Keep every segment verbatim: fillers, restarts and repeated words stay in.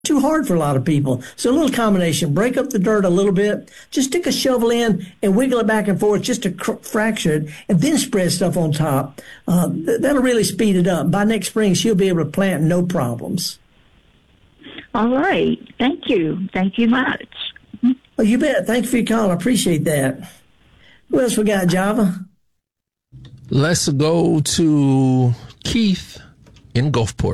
too hard for a lot of people. So a little combination, break up the dirt a little bit, just stick a shovel in and wiggle it back and forth just to cr- fracture it, and then spread stuff on top. Uh, th- that'll really speed it up. By next spring, she'll be able to plant no problems. All right. Thank you. Thank you much. Oh, you bet. Thanks for your call. I appreciate that. Who else we got, Java? Let's go to Keith in Gulfport.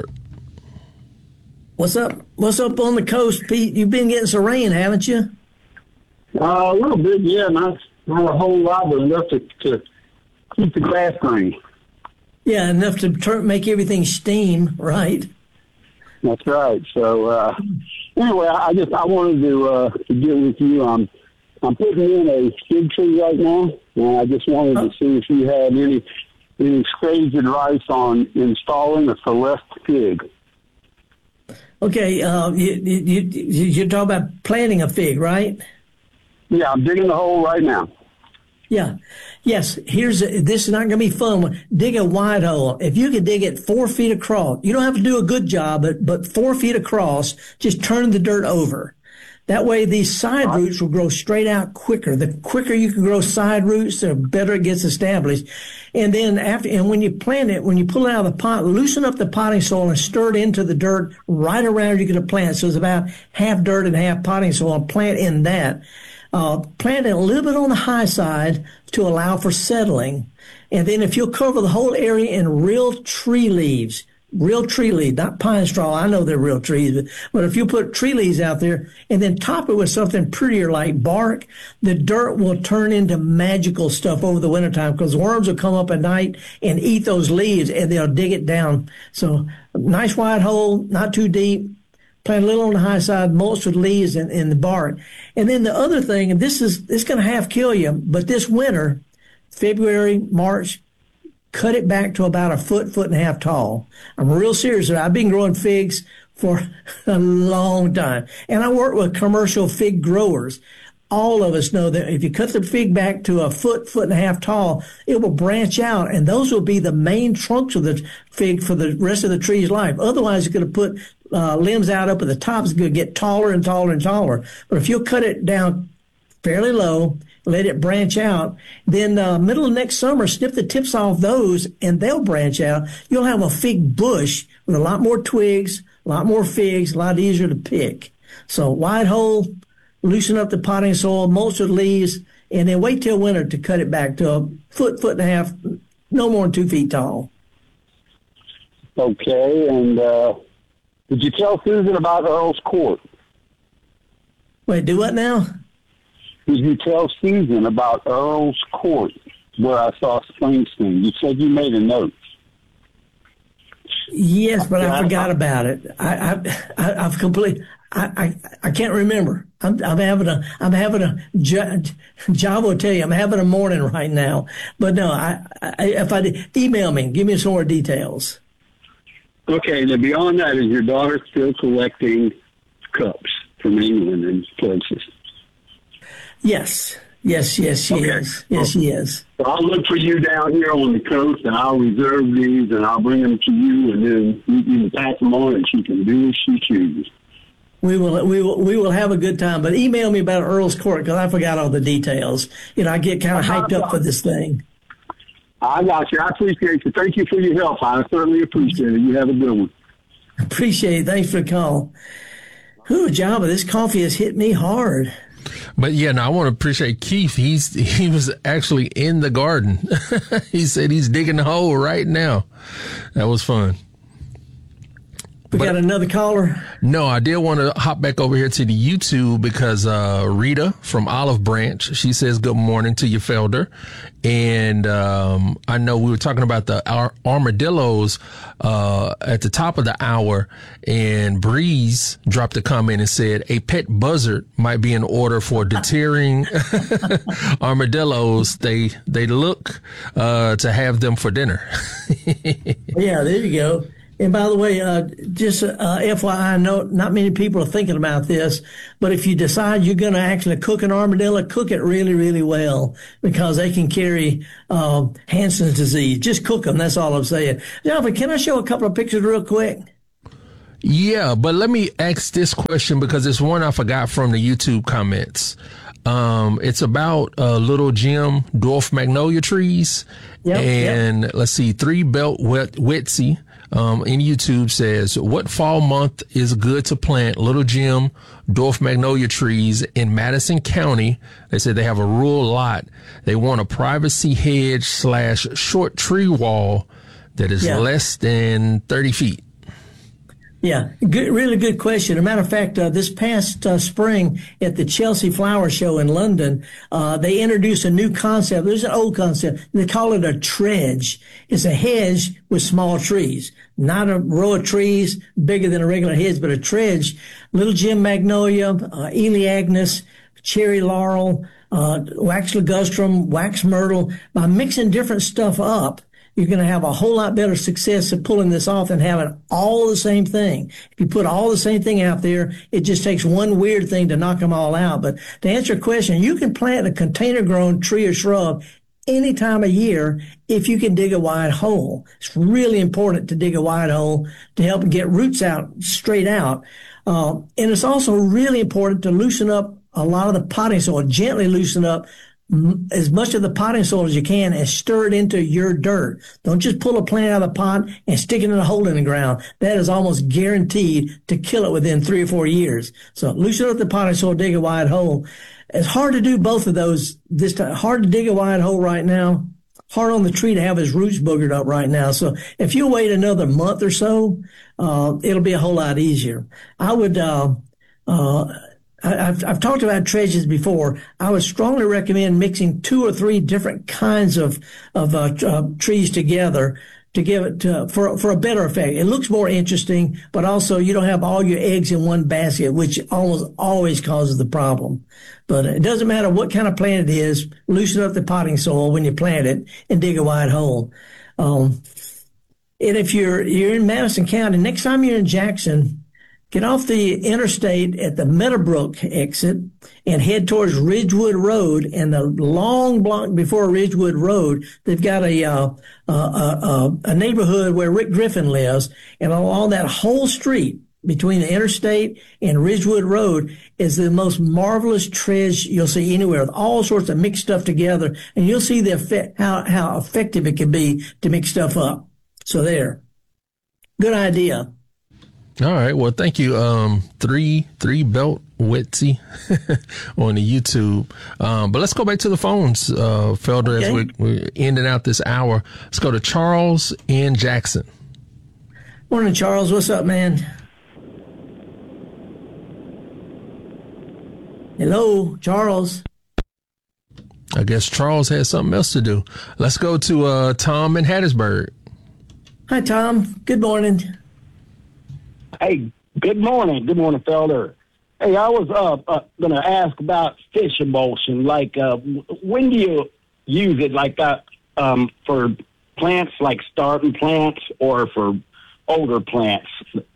What's up? What's up on the coast, Pete? You've been getting some rain, haven't you? Uh, a little bit, yeah. Not, not a whole lot, but enough to, to keep the grass green. Yeah, enough to turn, make everything steam, right? That's right. So, uh, anyway, I just I wanted to uh, to get with you. Um, I'm putting in a fig tree right now, and I just wanted to see if you had any any sage advice on installing a Celeste fig. Okay, uh, you, you, you, you're talking about planting a fig, right? Yeah, I'm digging the hole right now. Yeah. Yes, here's a, this is not going to be fun. Dig a wide hole. If you can dig it four feet across, you don't have to do a good job, but, but four feet across, just turn the dirt over. That way these side roots will grow straight out quicker. The quicker you can grow side roots, the better it gets established. And then after, and when you plant it, when you pull it out of the pot, loosen up the potting soil and stir it into the dirt right around you're going to plant. So it's about half dirt and half potting soil, and plant in that. Uh, plant it a little bit on the high side to allow for settling. And then if you'll cover the whole area in real tree leaves, real tree leaves, not pine straw. I know they're real trees, but, but if you put tree leaves out there and then top it with something prettier like bark, the dirt will turn into magical stuff over the wintertime because worms will come up at night and eat those leaves and they'll dig it down. So nice wide hole, not too deep. Plant a little on the high side, mulch with leaves and, and the bark. And then the other thing, and this is this going to half kill you, but this winter, February, March, cut it back to about a foot, foot and a half tall. I'm real serious. I've been growing figs for a long time. And I work with commercial fig growers. All of us know that if you cut the fig back to a foot, foot and a half tall, it will branch out, and those will be the main trunks of the fig for the rest of the tree's life. Otherwise, you're going to put uh, limbs out up at the top. It's going to get taller and taller and taller. But if you'll cut it down fairly low, let it branch out, then uh, middle of next summer, snip the tips off those, and they'll branch out. You'll have a fig bush with a lot more twigs, a lot more figs, a lot easier to pick. So wide hole, loosen up the potting soil, mulch with leaves, and then wait till winter to cut it back to a foot, foot and a half, no more than two feet tall. Okay, and uh, did you tell Susan about Earl's Court? Wait, do what now? Did you tell Susan about Earl's Court, where I saw Springsteen? You said you made a note. Yes, but I forgot about it. I, I, I I've completely. I, I, I can't remember. I'm, I'm having a, I'm having a, John will tell you, I'm having a morning right now. But no, I, I if I did, email me, give me some more details. Okay, then beyond that, is your daughter still collecting cups from England and places? Yes, yes, yes, she okay. is. Yes, she is. So I'll look for you down here on the coast, and I'll reserve these, and I'll bring them to you, and then you can pass them on, and she can do as she chooses. We will, we will, we will have a good time. But email me about Earl's Court because I forgot all the details. You know, I get kind of hyped up for this thing. I got you. I appreciate you. Thank you for your help. I certainly appreciate it. You have a good one. Appreciate it. Thanks for the call. Ooh, Java, this coffee has hit me hard. But yeah, no, I want to appreciate Keith. He's he was actually in the garden. He said he's digging the hole right now. That was fun. We but, got another caller? No, I did want to hop back over here to the YouTube because uh, Rita from Olive Branch, she says good morning to you, Felder. And um, I know we were talking about the ar- armadillos uh, at the top of the hour, and Breeze dropped a comment and said a pet buzzard might be in order for deterring armadillos. They they look uh, to have them for dinner. Yeah, there you go. And by the way, uh, just uh, F Y I, no, not many people are thinking about this, but if you decide you're going to actually cook an armadillo, cook it really, really well because they can carry uh, Hansen's disease. Just cook them. That's all I'm saying. Jonathan, can I show a couple of pictures real quick? Yeah, but let me ask this question because it's one I forgot from the YouTube comments. Um, it's about uh, Little Jim dwarf magnolia trees. Yep, and yep. let's see, Three Belt Wet Wetsy um, in YouTube says, what fall month is good to plant Little Jim dwarf magnolia trees in Madison County? They said they have a rural lot. They want a privacy hedge slash short tree wall that is Yeah. less than thirty feet. Yeah, good, really good question. As a matter of fact, uh, this past uh, spring at the Chelsea Flower Show in London, uh, they introduced a new concept. There's an old concept. They call it a tredge. It's a hedge with small trees, not a row of trees bigger than a regular hedge, but a tredge. Little Jim magnolia, uh, Eleagnus, cherry laurel, uh, wax ligustrum, wax myrtle. By mixing different stuff up, you're going to have a whole lot better success at pulling this off than having all the same thing. If you put all the same thing out there, it just takes one weird thing to knock them all out. But to answer your question, you can plant a container-grown tree or shrub any time of year if you can dig a wide hole. It's really important to dig a wide hole to help get roots out straight out. Uh, and it's also really important to loosen up a lot of the potting soil, gently loosen up as much of the potting soil as you can and stir it into your dirt. Don't just pull a plant out of the pot and stick it in a hole in the ground. That is almost guaranteed to kill it within three or four years. So loosen up the potting soil, dig a wide hole. It's hard to do both of those this time. Hard to dig a wide hole right now. Hard on the tree to have his roots boogered up right now. So if you wait another month or so, uh, it'll be a whole lot easier. I would, uh, uh, I've, I've talked about tredges before. I would strongly recommend mixing two or three different kinds of of uh, uh, trees together to give it uh, for for a better effect. It looks more interesting, but also you don't have all your eggs in one basket, which almost always causes the problem. But it doesn't matter what kind of plant it is. Loosen up the potting soil when you plant it and dig a wide hole. Um, and if you're you're in Madison County, next time you're in Jackson, get off the interstate at the Meadowbrook exit and head towards Ridgewood Road. And the long block before Ridgewood Road, they've got a uh, uh, uh, a neighborhood where Rick Griffin lives. And along that whole street between the interstate and Ridgewood Road is the most marvelous tredge you'll see anywhere, with all sorts of mixed stuff together. And you'll see the effect, how, how effective it can be to mix stuff up. So there. Good idea. All right. Well, thank you. Um, three, three belt Wetsy on the YouTube. Um, but let's go back to the phones, uh, Felder, Okay. as we, we're ending out this hour. Let's go to Charles in Jackson. Morning, Charles. What's up, man? Hello, Charles. I guess Charles has something else to do. Let's go to, uh, Tom in Hattiesburg. Hi, Tom. Good morning. Hey, good morning. Good morning, Felder. Hey, I was uh, uh, going to ask about fish emulsion. Like, uh, w- when do you use it, like uh, um, for plants, like starting plants, or for older plants?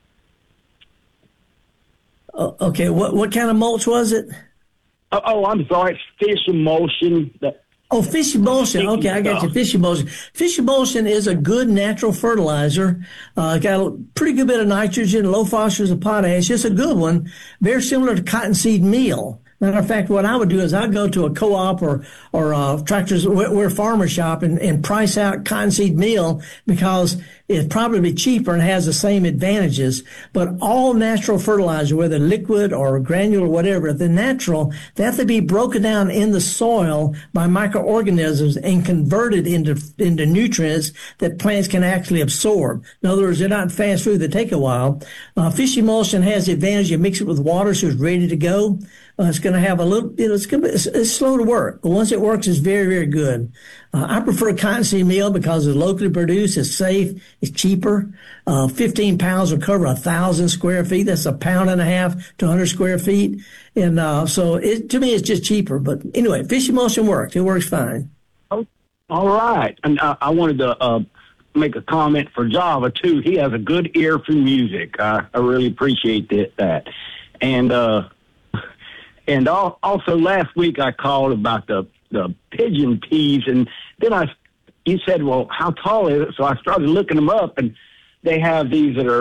Oh, okay, what what kind of mulch was it? Oh, oh I'm sorry. It's fish emulsion. That, Oh, fish emulsion. Okay, I got you. Fish emulsion. Fish emulsion is a good natural fertilizer. Uh, got a pretty good bit of nitrogen, low phosphorus and potash. It's a good one. Very similar to cottonseed meal. Matter of fact, what I would do is I'd go to a co-op or or uh, tractors, we're a farmer shop, and, and price out cottonseed meal because it's probably cheaper and has the same advantages. But all natural fertilizer, whether liquid or granular or whatever, the natural, they have to be broken down in the soil by microorganisms and converted into into nutrients that plants can actually absorb. In other words, they're not fast food; they take a while. Uh, fish emulsion has the advantage: you mix it with water, so it's ready to go. Uh, it's going to have a little, you know, it's going to be, it's, it's slow to work, but once it works, it's very, very good. Uh, I prefer cottonseed meal because it's locally produced, it's safe, it's cheaper. Uh, fifteen pounds will cover a thousand square feet. That's a pound and a half to one hundred square feet. And, uh, so it, to me, it's just cheaper. But anyway, fish emulsion works. It works fine. oh, all right. And uh, I wanted to uh, make a comment for Java, too. He has a good ear for music. Uh, I really appreciate that. that. And, uh, And also last week I called about the, the pigeon peas, and then I, you said, well, how tall is it? So I started looking them up, and they have these that are like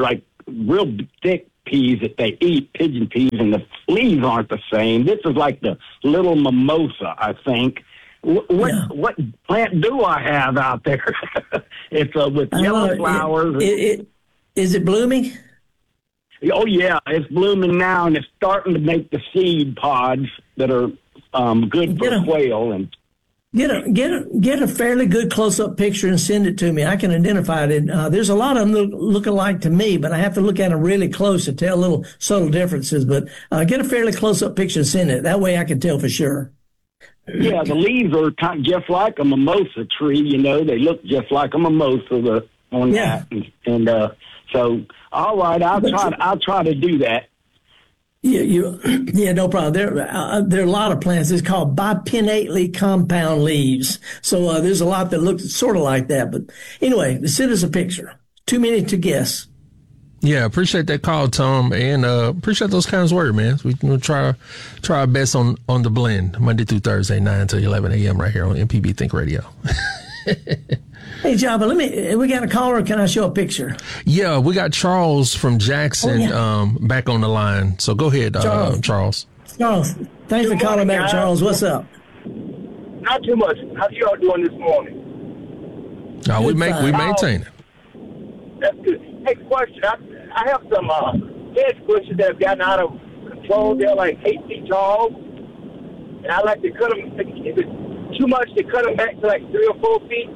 real thick peas that they eat, pigeon peas, and the leaves aren't the same. This is like the little mimosa, I think. What what, Yeah. what plant do I have out there? It's uh, with yellow Uh, flowers. It, it, it, is it blooming? Oh, yeah, it's blooming now, and it's starting to make the seed pods that are um, good for Get 'em. quail. And Get a get a get a fairly good close up picture and send it to me. I can identify it. Uh, there's a lot of them look, look alike to me, but I have to look at them really close to tell little subtle differences. But uh, get a fairly close up picture and send it. That way I can tell for sure. yeah, the leaves are kind of just like a mimosa tree. You know, they look just like a mimosa the, on Yeah. that. And, and uh, so, all right, I'll try. I'll try to do that. Yeah, you, yeah, no problem. There, uh, there are a lot of plants. It's called bipinnately compound leaves. So uh, there's a lot that look sort of like that. But anyway, send us a picture. Too many to guess. Yeah, appreciate that call, Tom, and uh, appreciate those kinds of words, man. We, we'll try try our best on, on the blend, Monday through Thursday, nine to eleven a.m. right here on M P B Think Radio. Hey, Java, let me. We got a caller. Can I show a picture? Yeah, we got Charles from Jackson Oh, yeah. um, back on the line. So go ahead, uh, Charles. Charles. Charles, thanks for calling back, Charles. What's up? Not too much. How y'all doing this morning? Uh, we Good make we find. maintain it. That's good. Hey, question. I, I have some uh, hedge bushes that have gotten out of control. They're like eight feet tall. And I like to cut them. If it's too much, to cut them back to like three or four feet.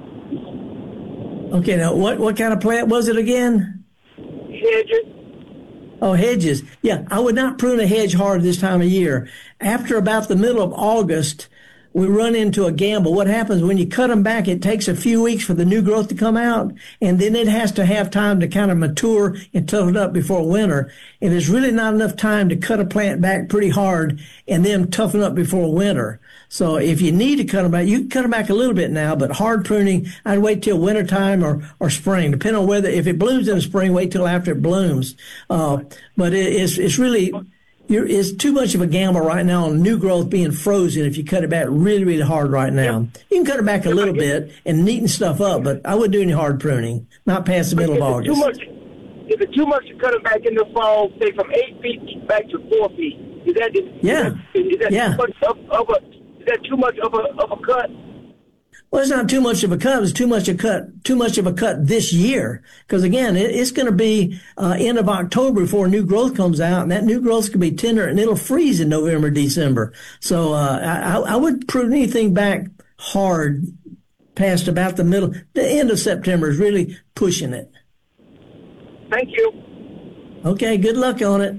Okay, now what what kind of plant was it again? Hedges. Oh, hedges. Yeah, I would not prune a hedge hard this time of year. After about the middle of August, we run into a gamble. What happens when you cut them back, it takes a few weeks for the new growth to come out, and then it has to have time to kind of mature and toughen up before winter. And there's really not enough time to cut a plant back pretty hard and then toughen up before winter. So if you need to cut them back, you can cut them back a little bit now, but hard pruning, I'd wait till wintertime or, or spring, depending on whether, if it blooms in the spring, wait till after it blooms. Uh, but it, it's, it's really, You're, it's too much of a gamble right now on new growth being frozen if you cut it back really, really hard right now. Yeah. You can cut it back a little bit and neaten stuff up, but I wouldn't do any hard pruning, not past the middle of Is it too August. much? Is it too much to cut them back in the fall, say from eight feet back to four feet? Is that is, Yeah. Is that, is that Yeah. too much of, of a? Is that too much of a of a cut? Well, it's not too much of a cut. It's too much a cut. Too much of a cut this year, because again, it, it's going to be uh, end of October before new growth comes out, and that new growth can be tender, and it'll freeze in November, December. So uh, I, I would prune anything back hard past about the middle, the end of September is really pushing it. Thank you. Okay, good luck on it.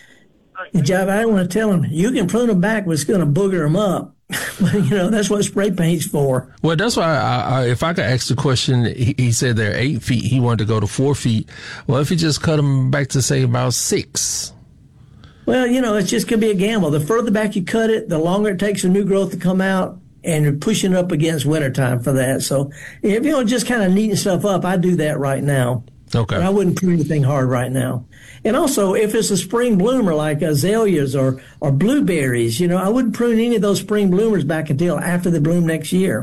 And Jive, I want to tell them you can prune them back, but it's going to booger them up. But, you know, that's what spray paint's for. Well, that's why I, I, if I could ask the question, he, he said they're eight feet. He wanted to go to four feet. Well, if you just cut them back to say about six. Well, you know, it's just going to be a gamble. The further back you cut it, the longer it takes for new growth to come out, and you're pushing up against wintertime for that. So if you know, just kind of neaten stuff up, I do that right now. Okay. But I wouldn't prune anything hard right now. And also, if it's a spring bloomer like azaleas or, or blueberries, you know, I wouldn't prune any of those spring bloomers back until after they bloom next year.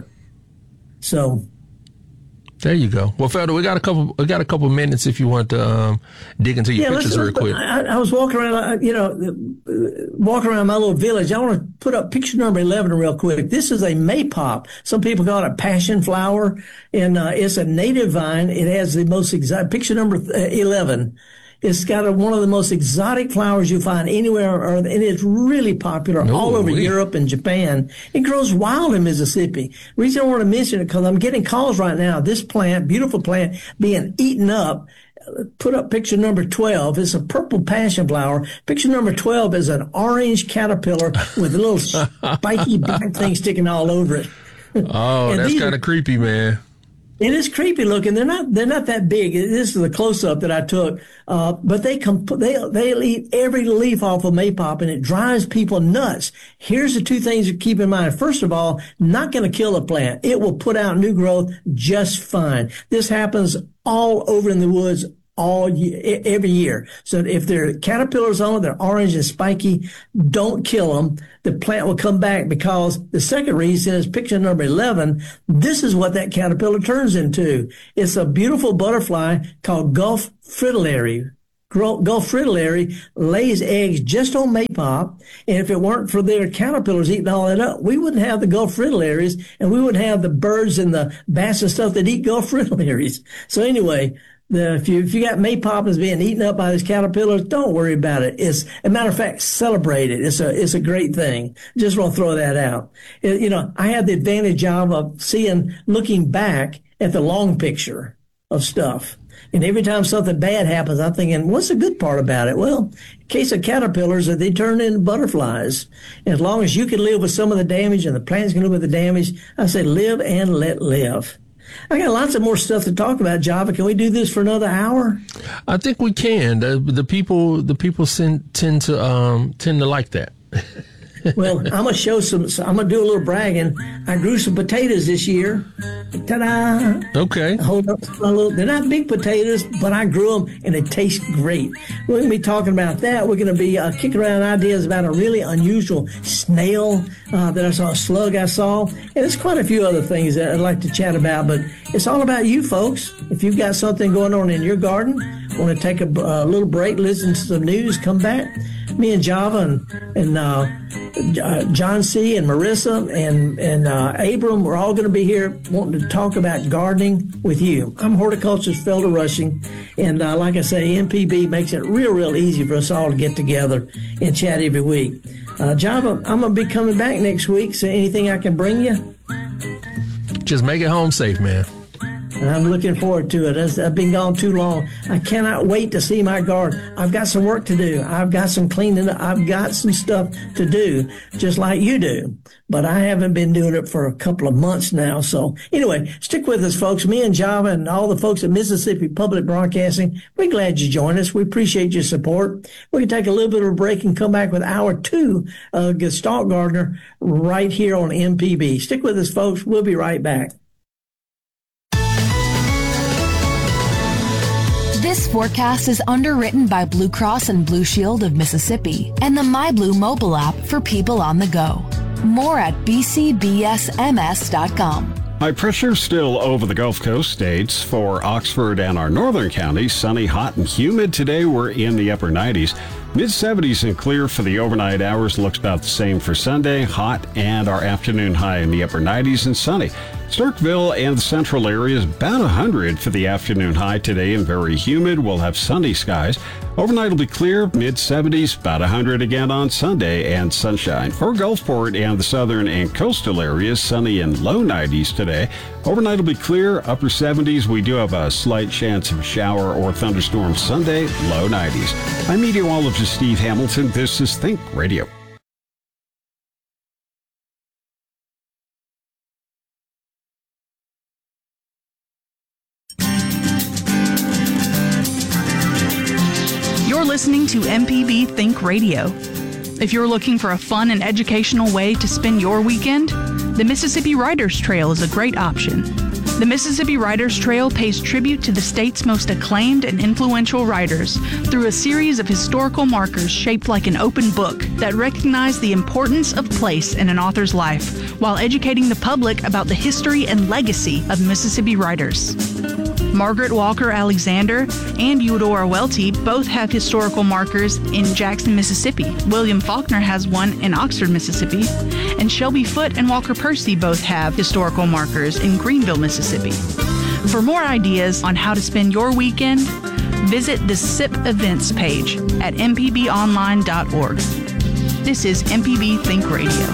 So There you go. Well, Felder, we got a couple. We got a couple minutes if you want to um, dig into your yeah, pictures let's, real quick. I, I was walking around, you know, walking around my little village. I want to put up picture number eleven real quick. This is a maypop. Some people call it a passion flower, and uh, it's a native vine. It has the most exotic. Picture number eleven. It's got a, one of the most exotic flowers you find anywhere on Earth, and it's really popular No all over way. Europe and Japan. It grows wild in Mississippi. The reason I want to mention it because I'm getting calls right now. This plant, beautiful plant, being eaten up. Put up picture number twelve. It's a purple passion flower. Picture number twelve is an orange caterpillar with a little spiky black thing sticking all over it. Oh, And that's these- kind of creepy, man. It is creepy looking. They're not. They're not that big. This is the close up that I took. Uh, but they come. They they eat every leaf off of maypop, and it drives people nuts. Here's the two things to keep in mind. First of all, not going to kill a plant. It will put out new growth just fine. This happens all over in the woods all year, every year. So if there are caterpillars on it, they're orange and spiky, don't kill them. The plant will come back because the second reason is picture number eleven. This is what that caterpillar turns into. It's a beautiful butterfly called Gulf fritillary. Gulf fritillary lays eggs just on maypop, and if it weren't for their caterpillars eating all that up, we wouldn't have the Gulf fritillaries, and we wouldn't have the birds and the bats and stuff that eat Gulf fritillaries. So anyway, the, if you if you got maypop that's being eaten up by these caterpillars, don't worry about it. It's a matter of fact, celebrate it. It's a it's a great thing. Just want to throw that out. It, you know, I had the advantage of, of seeing, looking back at the long picture of stuff. And every time something bad happens, I'm thinking, what's the good part about it? Well, in case of caterpillars, they turn into butterflies. And as long as you can live with some of the damage and the plants can live with the damage, I say live and let live. I got lots of more stuff to talk about, Java. Can we do this for another hour? I think we can. The, the people, the people tend, tend to um, tend to like that. Well, I'm gonna show some. I'm gonna do a little bragging. I grew some potatoes this year. Ta-da! Okay. Hold up a little. They're not big potatoes, but I grew them, and they taste great. We're gonna be talking about that. We're gonna be uh, kicking around ideas about a really unusual snail uh, that I saw, a slug I saw, and there's quite a few other things that I'd like to chat about. But it's all about you folks. If you've got something going on in your garden, want to take a uh, little break, listen to some news, come back. Me and Java and, and uh, uh, John C. and Marissa and, and uh, Abram, we're all going to be here wanting to talk about gardening with you. I'm horticulturist Felder Rushing, and uh, like I say, M P B makes it real, real easy for us all to get together and chat every week. Uh, Java, I'm going to be coming back next week, so anything I can bring you? Just make it home safe, man. And I'm looking forward to it. I've been gone too long. I cannot wait to see my garden. I've got some work to do. I've got some cleaning. I've got some stuff to do, just like you do. But I haven't been doing it for a couple of months now. So anyway, stick with us, folks. Me and Java and all the folks at Mississippi Public Broadcasting, we're glad you joined us. We appreciate your support. We can take a little bit of a break and come back with hour two of Gestalt Gardener right here on M P B. Stick with us, folks. We'll be right back. This forecast is underwritten by Blue Cross and Blue Shield of Mississippi and the MyBlue mobile app for people on the go. More at b c b s m s dot com. High pressure still over the Gulf Coast states. For Oxford and our northern counties, sunny, hot, and humid today. We're in the upper nineties. mid seventies and clear for the overnight hours. Looks about the same for Sunday. Hot, and our afternoon high in the upper nineties and sunny. Starkville and the central area is about one hundred for the afternoon high today and very humid. We'll have sunny skies. Overnight will be clear, mid seventies, about one hundred again on Sunday, and sunshine. For Gulfport and the southern and coastal areas, sunny and low nineties today. Overnight will be clear, upper seventies. We do have a slight chance of a shower or thunderstorm Sunday, low nineties. I'm meteorologist Steve Hamilton. This is Think Radio. Listening to M P B Think Radio. If you're looking for a fun and educational way to spend your weekend, the Mississippi Writers Trail is a great option. The Mississippi Writers Trail pays tribute to the state's most acclaimed and influential writers through a series of historical markers shaped like an open book that recognize the importance of place in an author's life while educating the public about the history and legacy of Mississippi writers. Margaret Walker Alexander and Eudora Welty both have historical markers in Jackson, Mississippi. William Faulkner has one in Oxford, Mississippi. And Shelby Foote and Walker Percy both have historical markers in Greenville, Mississippi. For more ideas on how to spend your weekend, visit the S I P events page at m p b online dot org. This is M P B Think Radio.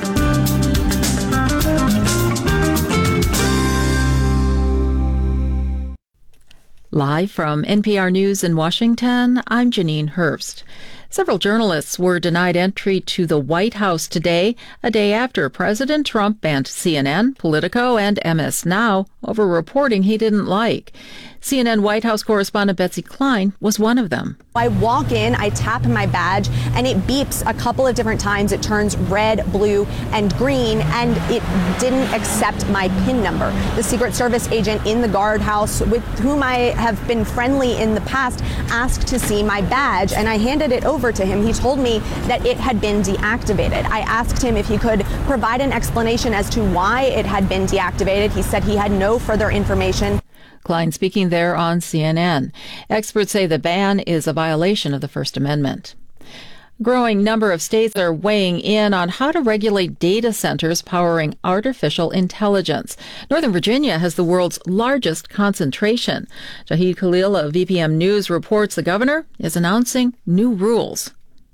Live from N P R News in Washington, I'm Janine Herbst. Several journalists were denied entry to the White House today, a day after President Trump banned C N N, Politico, and M S Now over reporting he didn't like. C N N White House correspondent Betsy Klein was one of them. I walk in, I tap my badge, and it beeps a couple of different times. It turns red, blue, and green, and it didn't accept my PIN number. The Secret Service agent in the guardhouse, with whom I have been friendly in the past, asked to see my badge, and I handed it over to him. He told me that it had been deactivated. I asked him if he could provide an explanation as to why it had been deactivated. He said he had no further information. Klein speaking there on C N N. Experts say the ban is a violation of the First Amendment. Growing number of states are weighing in on how to regulate data centers powering artificial intelligence. Northern Virginia has the world's largest concentration. Jahid Khalil of V P M News reports the governor is announcing new rules.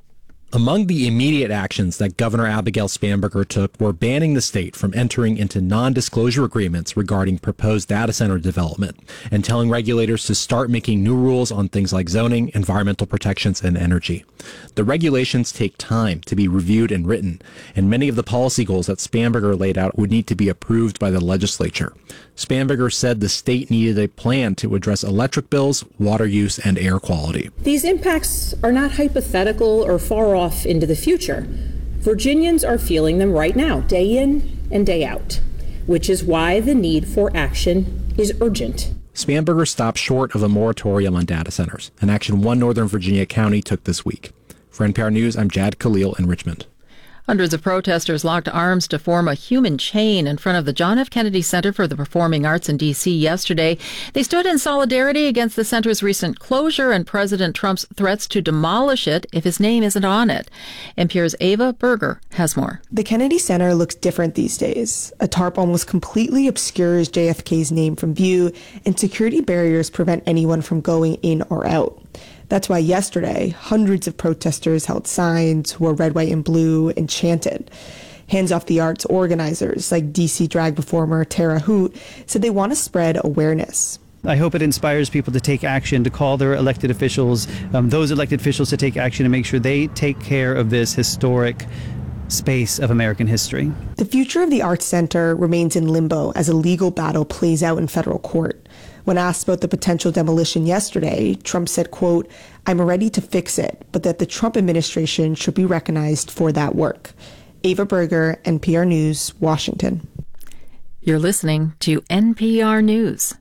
Among the immediate actions that Governor Abigail Spanberger took were banning the state from entering into non-disclosure agreements regarding proposed data center development and telling regulators to start making new rules on things like zoning, environmental protections, and energy. The regulations take time to be reviewed and written, and many of the policy goals that Spanberger laid out would need to be approved by the legislature. Spanberger said the state needed a plan to address electric bills, water use, and air quality. These impacts are not hypothetical or far off into the future. Virginians are feeling them right now, day in and day out, which is why the need for action is urgent. Spanberger stopped short of a moratorium on data centers, an action one Northern Virginia county took this week. For N P R News, I'm Jad Khalil in Richmond. Hundreds of protesters locked arms to form a human chain in front of the John F. Kennedy Center for the Performing Arts in D C yesterday. They stood in solidarity against the center's recent closure and President Trump's threats to demolish it if his name isn't on it. N P R's Ava Berger has more. The Kennedy Center looks different these days. A tarp almost completely obscures J F K's name from view, and security barriers prevent anyone from going in or out. That's why yesterday, hundreds of protesters held signs, wore red, white, and blue, and chanted. Hands Off the Arts organizers, like D C drag performer Tara Hoot, said they want to spread awareness. I hope it inspires people to take action, to call their elected officials, um, those elected officials to take action and make sure they take care of this historic space of American history. The future of the Arts Center remains in limbo as a legal battle plays out in federal court. When asked about the potential demolition yesterday, Trump said, quote, "I'm ready to fix it, but that the Trump administration should be recognized for that work." Ava Berger, N P R News, Washington. You're listening to N P R News.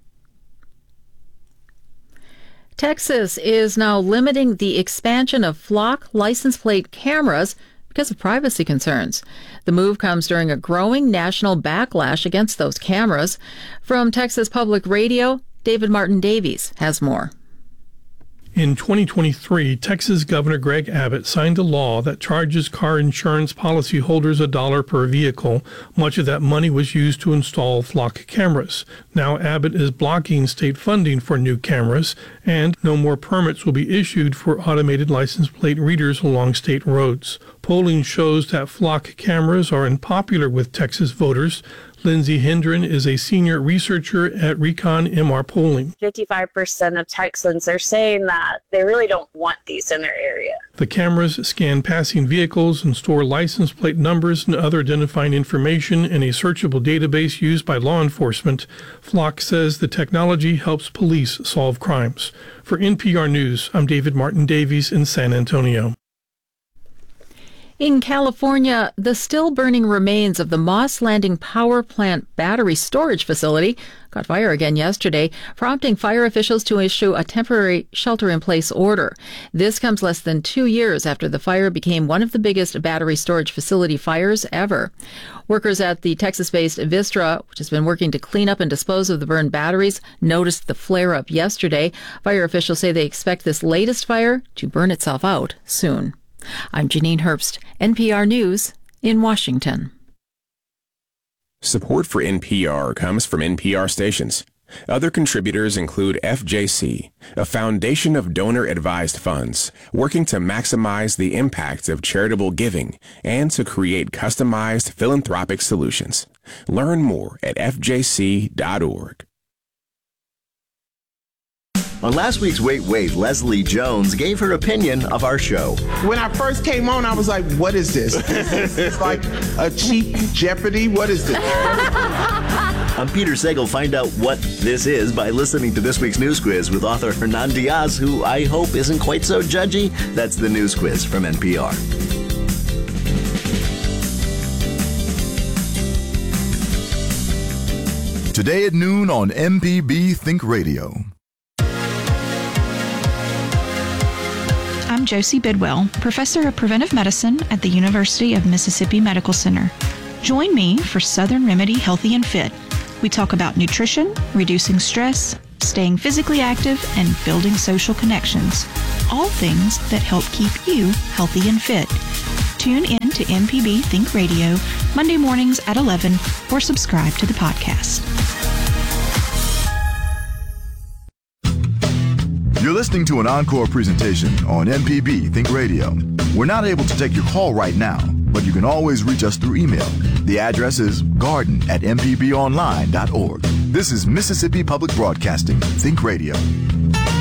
Texas is now limiting the expansion of flock license plate cameras because of privacy concerns. The move comes during a growing national backlash against those cameras. From Texas Public Radio, David Martin Davies has more. In twenty twenty-three, Texas Governor Greg Abbott signed a law that charges car insurance policyholders a dollar per vehicle. Much of that money was used to install flock cameras. Now Abbott is blocking state funding for new cameras, and no more permits will be issued for automated license plate readers along state roads. Polling shows that flock cameras are unpopular with Texas voters. Lindsay Hendren is a senior researcher at Recon M R Polling. fifty-five percent of Texans are saying that they really don't want these in their area. The cameras scan passing vehicles and store license plate numbers and other identifying information in a searchable database used by law enforcement. Flock says the technology helps police solve crimes. For N P R News, I'm David Martin Davies in San Antonio. In California, the still burning remains of the Moss Landing Power Plant battery storage facility caught fire again yesterday, prompting fire officials to issue a temporary shelter-in-place order. This comes less than two years after the fire became one of the biggest battery storage facility fires ever. Workers at the Texas-based Vistra, which has been working to clean up and dispose of the burned batteries, noticed the flare-up yesterday. Fire officials say they expect this latest fire to burn itself out soon. I'm Janine Herbst, N P R News in Washington. Support for N P R comes from N P R stations. Other contributors include F J C, a foundation of donor-advised funds working to maximize the impact of charitable giving and to create customized philanthropic solutions. Learn more at F J C dot org. On last week's Wait, Wait, Leslie Jones gave her opinion of our show. When I first came on, I was like, what is this? It's like a cheap Jeopardy? What is this? I'm Peter Sagal. Find out what this is by listening to this week's News Quiz with author Hernan Diaz, who I hope isn't quite so judgy. That's the News Quiz from N P R. Today at noon on M P B Think Radio. I'm Josie Bidwell, Professor of Preventive Medicine at the University of Mississippi Medical Center. Join me for Southern Remedy Healthy and Fit. We talk about nutrition, reducing stress, staying physically active, and building social connections. All things that help keep you healthy and fit. Tune in to M P B Think Radio Monday mornings at eleven or subscribe to the podcast. You're listening to an encore presentation on M P B Think Radio. We're not able to take your call right now, but you can always reach us through email. The address is garden at m p b online dot org. This is Mississippi Public Broadcasting Think Radio.